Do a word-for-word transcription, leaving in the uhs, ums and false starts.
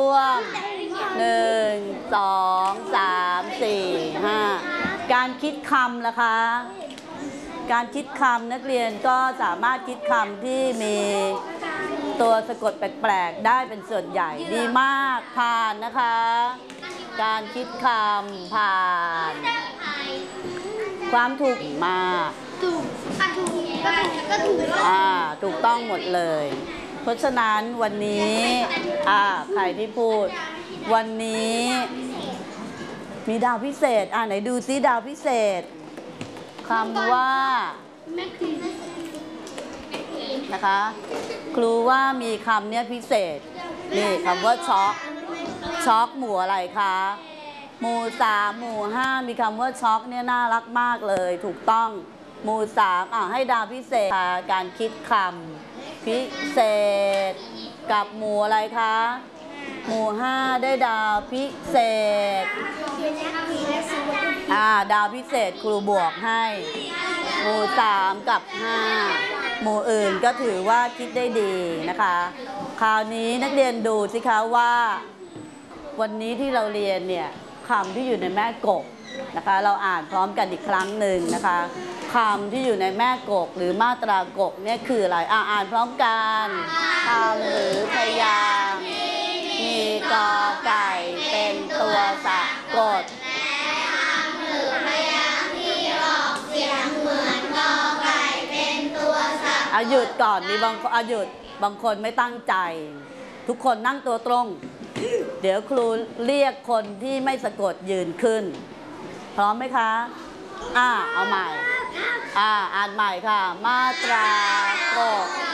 ร่วมหนึ่งสองสามสี่ห้าการคิดคำล่ะคะการคิดคำนักเรียนก็สามารถคิดคำที่มีตัวสะกดแปลกๆได้เป็นส่วนใหญ่ดีมากผ่านนะคะการคิดคำผ่านความถูกมากถูกอ่ะถูกก็ถูกอ่าถูกต้องหมดเลยเพราะฉะนั้นวันนี้อ่าใครที่พูดวันนี้มีดาวพิเศษอ่าไหนดูซิดาวพิเศษคำว่านะคะครูว่ามีคำเนี้ยพิเศษนี่คำว่าช็อกช็อกหมู่อะไรคะหมู่สามหมู่ห้ามีคำว่าช็อกเนี่ยน่ารักมากเลยถูกต้องหมู่สามอ่ะให้ดาวพิเศษการคิดคำพิเศษกับหมู่อะไรคะหมู่ห้าได้ดาวพิเศษอ่าดาวพิเศษครูบวกให้หมู่สามกับห้าหมู่อื่นก็ถือว่าคิดได้ดีนะคะคราวนี้นักเรียนดูสิคะว่าวันนี้ที่เราเรียนเนี่ยคำที่อยู่ในแม่กบนะคะเราอ่านพร้อมกันอีกครั้งหนึ่งนะคะคำที่อยู่ในแม่กบหรือมาตรากบเนี่ยคืออะไรอ่าอ่านพร้อมกันคำหรือพยางค์มีกอไก่เป็นตัวสะกดเอาหยุดก่อนมีบางคนเอาหยุดบางคนไม่ตั้งใจทุกคนนั่งตัวตรงเดี๋ยวครูเรียกคนที่ไม่สะกดยืนขึ้นพร้อมไหมคะอ่าเอาใหม่อ่าอ่านใหม่ค่ะมาตรากบ